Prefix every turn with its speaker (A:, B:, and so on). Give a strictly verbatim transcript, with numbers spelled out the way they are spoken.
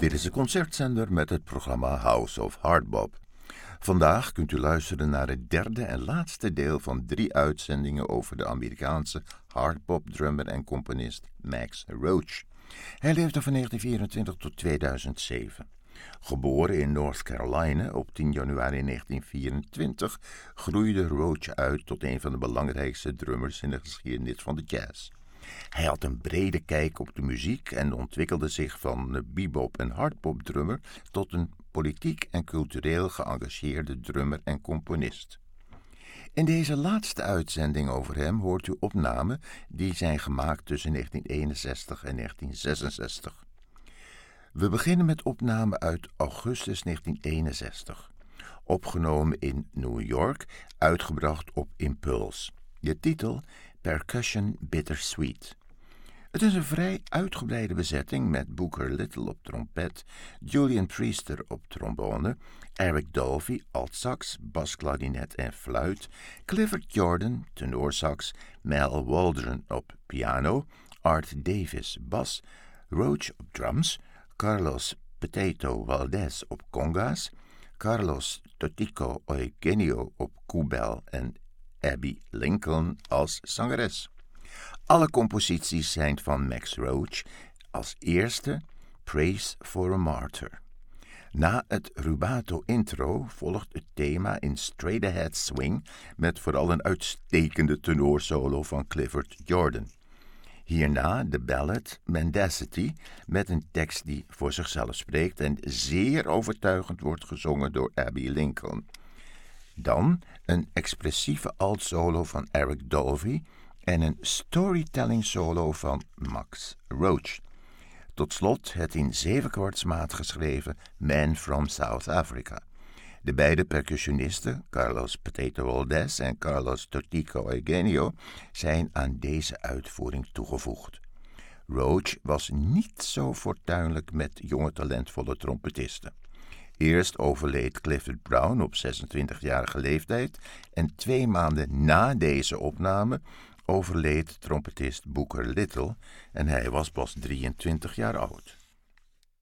A: Dit is de concertzender met het programma House of Hardbop. Vandaag kunt u luisteren naar het derde en laatste deel van drie uitzendingen over de Amerikaanse hardbop-drummer en componist Max Roach. Hij leefde van negentien vierentwintig tot tweeduizend zeven. Geboren in North Carolina op tien januari negentien vierentwintig, groeide Roach uit tot een van de belangrijkste drummers in de geschiedenis van de jazz. Hij had een brede kijk op de muziek en ontwikkelde zich van bebop- en hardbop-drummer tot een politiek en cultureel geëngageerde drummer en componist. In deze laatste uitzending over hem hoort u opnamen die zijn gemaakt tussen negentien eenenzestig en negentien zesenzestig. We beginnen met opnamen uit augustus negentien eenenzestig, opgenomen in New York, uitgebracht op Impulse. De titel Percussion Bittersweet. Het is een vrij uitgebreide bezetting met Booker Little op trompet, Julian Priester op trombone, Eric Dolphy altsax, basklarinet en fluit, Clifford Jordan tenorsax, Mel Waldron op piano, Art Davis bas, Roach op drums, Carlos Potato Valdez op conga's, Carlos Totico Eugenio op koebel en Abby Lincoln als zangeres. Alle composities zijn van Max Roach. Als eerste Praise for a Martyr. Na het rubato intro volgt het thema in straight ahead swing met vooral een uitstekende tenorsolo van Clifford Jordan. Hierna de ballad Mendacity met een tekst die voor zichzelf spreekt en zeer overtuigend wordt gezongen door Abby Lincoln. Dan een expressieve altsolo van Eric Dolphy en een storytelling solo van Max Roach. Tot slot het in zevenkwartsmaat geschreven Man from South Africa. De beide percussionisten, Carlos Potato Valdez en Carlos Totico Eugenio, zijn aan deze uitvoering toegevoegd. Roach was niet zo fortuinlijk met jonge talentvolle trompetisten. Eerst overleed Clifford Brown op zesentwintigjarige leeftijd en twee maanden na deze opname overleed trompetist Booker Little en hij was pas drieëntwintig jaar oud.